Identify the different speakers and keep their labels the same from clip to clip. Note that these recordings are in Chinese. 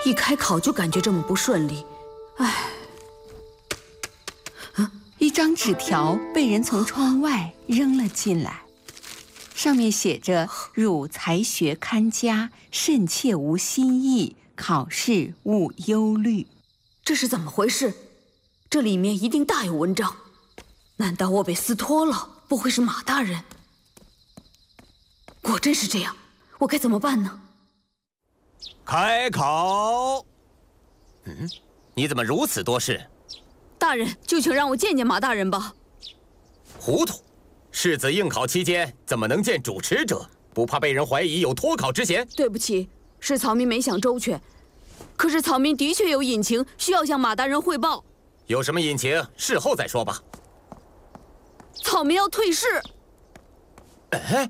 Speaker 1: 一开考就感觉这么不顺利，唉。
Speaker 2: 一张纸条被人从窗外扔了进来，上面写着：“汝才学堪佳，慎切无新意，考试勿忧虑。”
Speaker 1: 这是怎么回事？这里面一定大有文章。难道我被私托了？不会是马大人？果真是这样，我该怎么办呢？
Speaker 3: 开考。你怎么如此多事？
Speaker 1: 大人，就请让我见见马大人吧。
Speaker 3: 糊涂！世子应考期间怎么能见主持者？不怕被人怀疑有脱考之嫌？
Speaker 1: 对不起，是草民没想周全。可是草民的确有隐情，需要向马大人汇报。
Speaker 3: 有什么隐情，事后再说吧。
Speaker 1: 草民要退仕。
Speaker 3: 哎，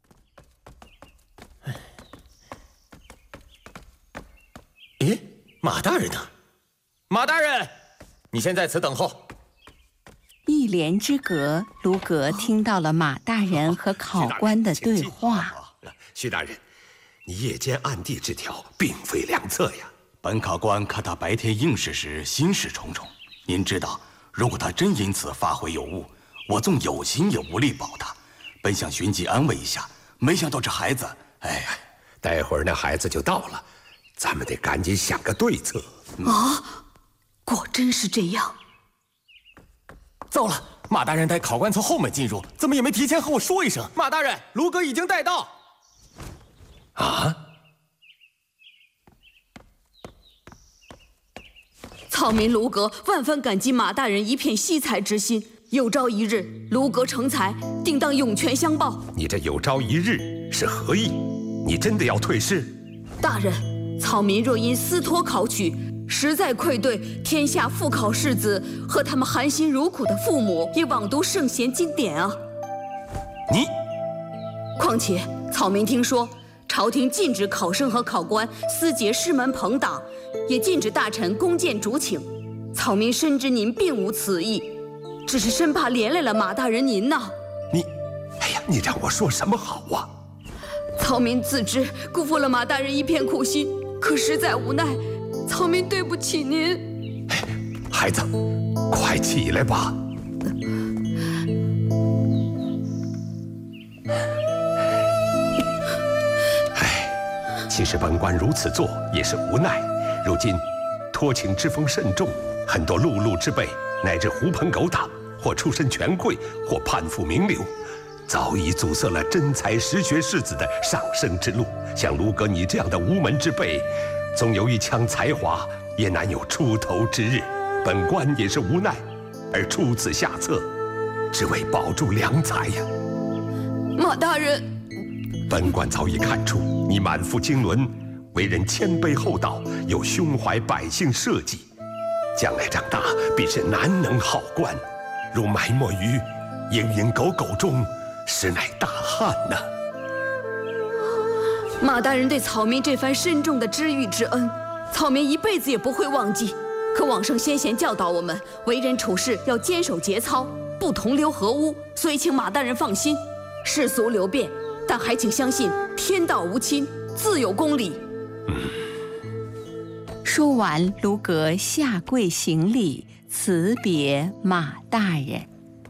Speaker 3: 咦，马大人呢？马大人，你先在此等候。
Speaker 2: 一帘之隔，卢阁听到了马大人和考官的对话。
Speaker 4: 徐大人，你夜间暗地之调，并非良策呀。
Speaker 5: 本考官看他白天应试时心事重重，您知道，如果他真因此发挥有误，我纵有心也无力保他。本想寻机安慰一下，没想到这孩子，哎，
Speaker 4: 待会儿那孩子就到了，咱们得赶紧想个对策。
Speaker 1: 果真是这样。
Speaker 3: 糟了，马大人带考官从后门进入，怎么也没提前和我说一声。马大人，卢阁已经带到。
Speaker 4: 啊！
Speaker 1: 草民卢阁万分感激马大人一片惜才之心，有朝一日卢阁成才，定当涌泉相报。
Speaker 4: 你这有朝一日是何意？你真的要退仕？
Speaker 1: 大人，草民若因私托考取，实在愧对天下复考士子和他们含辛茹苦的父母，也枉读圣贤经典啊！
Speaker 3: 你，
Speaker 1: 况且草民听说，朝廷禁止考生和考官私结师门朋党，也禁止大臣弓箭主请。草民深知您并无此意，只是生怕连累了马大人您呐。
Speaker 4: 哎呀，你让我说什么好啊？
Speaker 1: 草民自知辜负了马大人一片苦心，可实在无奈。草民对不起您。
Speaker 4: 孩子，快起来吧。其实本官如此做也是无奈。如今托请之风甚重，很多碌碌之辈乃至狐朋狗党，或出身权贵，或攀附名流，早已阻塞了真才实学士子的上升之路。像卢阁你这样的无门之辈，纵有一腔才华，也难有出头之日。本官也是无奈，而出此下策，只为保住良才呀。
Speaker 1: 马大人，
Speaker 4: 本官早已看出你满腹经纶，为人谦卑厚道，又胸怀百姓社稷，将来长大必是难能好官。如埋没于蝇营狗苟中，实乃大憾呐。
Speaker 1: 马大人对草民这番深重的知遇之恩，草民一辈子也不会忘记。可往圣先贤教导我们，为人处事要坚守节操，不同流合污，所以请马大人放心。世俗流变，但还请相信天道无亲，自有公理。
Speaker 2: 说完，卢阁下跪行礼，辞别马大人。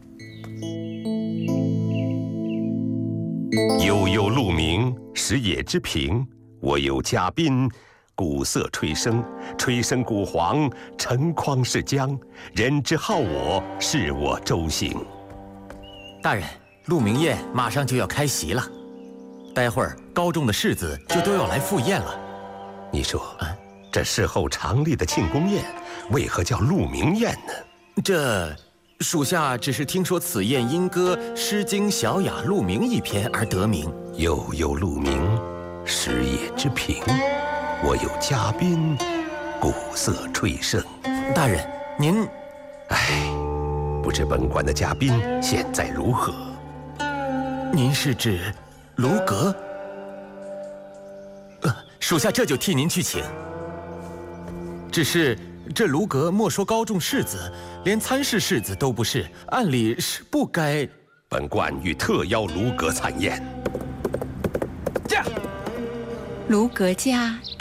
Speaker 4: 悠悠鹿鸣，食野之苹。我有嘉宾，鼓瑟吹笙，吹笙鼓簧，成筐是浆。人之好我，是我周行。
Speaker 3: 大人，鹿鸣宴马上就要开席了，待会儿高中的士子就都要来赴宴了。
Speaker 4: 你说，这事后常例的庆功宴，为何叫鹿鸣宴呢？
Speaker 3: 这属下只是听说此宴因歌《诗经·小雅·鹿鸣》一篇而得名。
Speaker 4: 悠悠鹿鸣，食野之苹。我有嘉宾，鼓瑟吹笙。
Speaker 3: 大人，您……
Speaker 4: 不知本官的嘉宾现在如何？
Speaker 3: 您是指卢阁？属下这就替您去请。只是这卢阁莫说高中士子，连参事士子都不是，按理是不该。
Speaker 4: 本官欲特邀卢阁参宴。
Speaker 2: 卢阁家